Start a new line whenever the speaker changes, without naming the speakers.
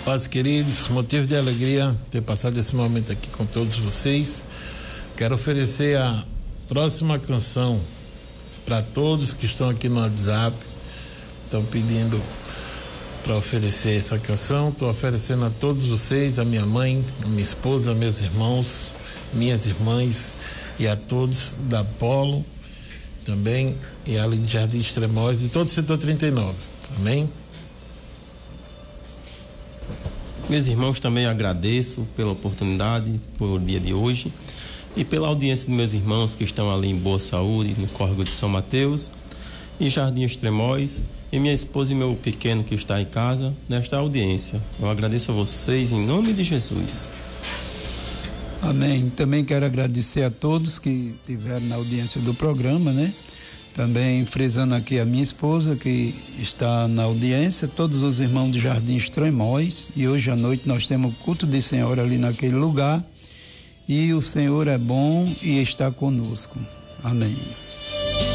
Paz, queridos, motivo de alegria ter passado esse momento aqui com todos vocês. Quero oferecer a próxima canção para todos que estão aqui no WhatsApp. Estão pedindo para oferecer essa canção. Estou oferecendo a todos vocês, a minha mãe, a minha esposa, meus irmãos, minhas irmãs e a todos da Polo também, e ali de Jardim Extremóis, de todo o setor 39. Amém?
Meus irmãos, também agradeço pela oportunidade, pelo dia de hoje e pela audiência dos meus irmãos que estão ali em boa saúde, no Córrego de São Mateus e Jardim Extremóis, e minha esposa e meu pequeno que está em casa nesta audiência. Eu agradeço a vocês em nome de Jesus.
Amém. Também quero agradecer a todos que estiveram na audiência do programa, né? Também frisando aqui a minha esposa que está na audiência, todos os irmãos de Jardim Extremóis, e hoje à noite nós temos o culto de Senhor ali naquele lugar, e o Senhor é bom e está conosco. Amém.